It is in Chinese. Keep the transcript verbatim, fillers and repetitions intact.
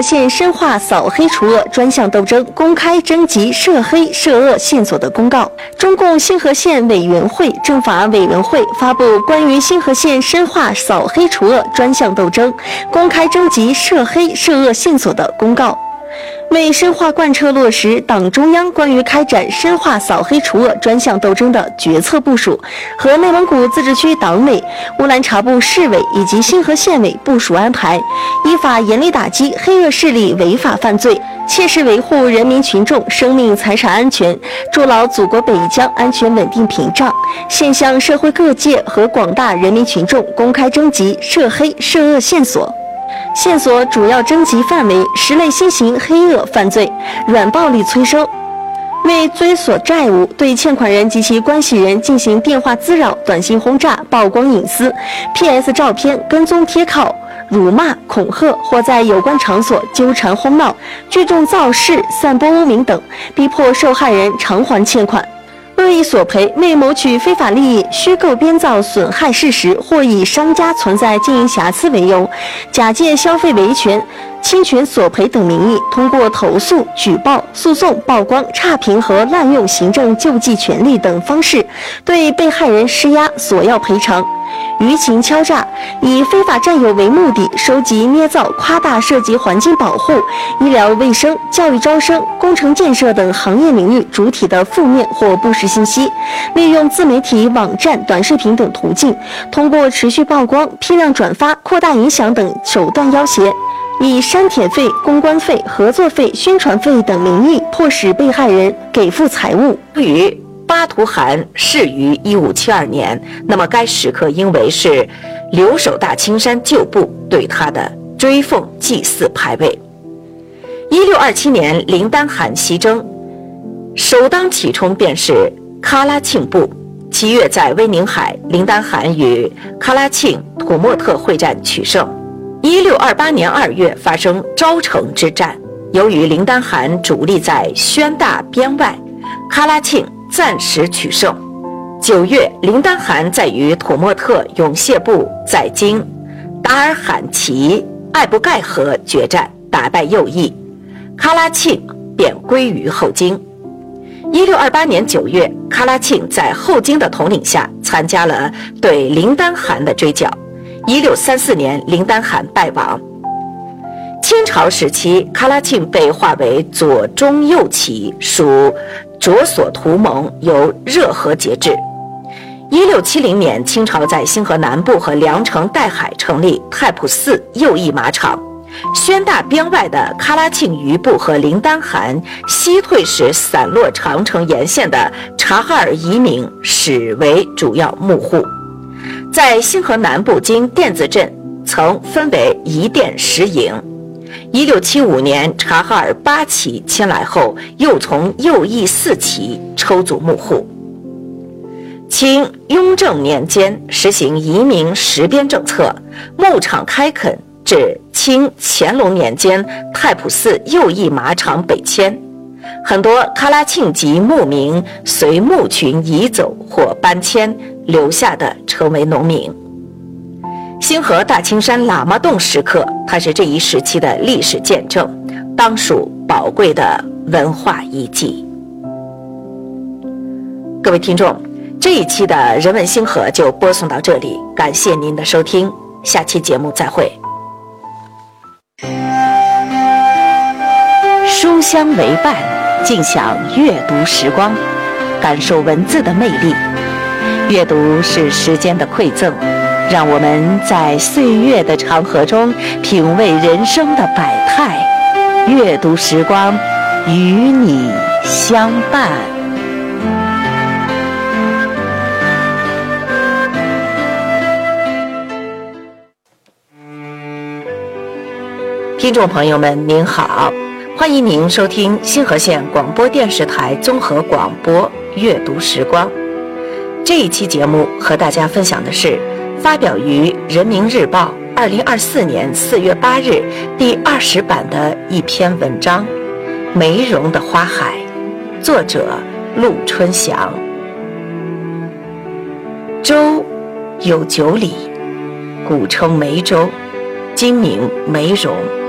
县深化扫黑除恶专项斗争公开征集涉黑涉恶线索的公告，中共兴和县委员会政法委员会发布关于兴和县深化扫黑除恶专项斗争公开征集涉黑涉恶线索的公告，为深化贯彻落实党中央关于开展深化扫黑除恶专项斗争的决策部署和内蒙古自治区党委、乌兰察布市委以及兴和县委部署安排，依法严厉打击黑恶势力违法犯罪，切实维护人民群众生命财产安全，筑牢祖国北疆安全稳定屏障，现向社会各界和广大人民群众公开征集涉黑涉恶线索。线索主要征集范围十类新型黑恶犯罪、软暴力催收，为追索债务，对欠款人及其关系人进行电话滋扰、短信轰炸、曝光隐私、P S 照片跟踪贴靠、辱骂、恐吓或在有关场所纠缠哄闹、聚众造势、散播污名等，逼迫受害人偿还欠款。恶意索赔为谋取非法利益，虚构编造损害事实，或以商家存在经营瑕疵为由，假借消费维权、侵权索赔等名义，通过投诉、举报、诉讼、曝光、差评和滥用行政救济权利等方式，对被害人施压索要赔偿。舆情敲诈，以非法占有为目的，收集、捏造、夸大涉及环境保护、医疗卫生、教育招生、工程建设等行业领域主体的负面或不实信息，利用自媒体、网站、短视频等途径，通过持续曝光、批量转发、扩大影响等手段要挟，以删帖费、公关费、合作费、宣传费等名义，迫使被害人给付财物。 于巴图汗逝于一五七二年，那么该时刻因为是留守大青山旧部对他的追奉祭祀牌位。一六二七年林丹汗西征，首当其冲便是喀拉沁部。七月在威宁海，林丹汗与喀拉沁、土默特会战取胜。一六二八年二月发生昭城之战，由于林丹汗主力在宣大边外，喀拉沁暂时取胜。九月，林丹汗在与土默特永谢部在京达尔罕齐艾布盖河决战，打败右翼，喀拉沁便归于后金。一六二八年九月，喀拉沁在后金的统领下参加了对林丹汗的追剿。一六三四年，林丹汗败亡。清朝时期，喀拉沁被划为左中右旗，属着所图盟，由热河节制。一六七零年，清朝在兴河南部和凉城岱海成立太仆寺右翼马场。宣大边外的喀拉沁余部和林丹汗西退时散落长城沿线的察哈尔移民始为主要幕户。在兴河南部经甸子镇曾分为一甸十营。一六七五年，察哈尔八旗迁来后，又从右翼四旗抽组幕户。清雍正年间实行移民实边政策，牧场开垦，至清乾隆年间，太仆寺右翼马场北迁，很多喀拉沁籍牧民随牧群移走或搬迁，留下的成为农民。兴和大青山喇嘛洞石刻，它是这一时期的历史见证，当属宝贵的文化遗迹。各位听众，这一期的人文兴和就播送到这里，感谢您的收听，下期节目再会。书香为伴，尽享阅读时光，感受文字的魅力。阅读是时间的馈赠，让我们在岁月的长河中品味人生的百态。阅读时光，与你相伴。听众朋友们您好，欢迎您收听兴和县广播电视台综合广播阅读时光。这一期节目和大家分享的是发表于人民日报二零二四年四月八日第二十版的一篇文章《梅茸的花海》，作者陆春祥。州有九里，古称梅州，今名梅茸。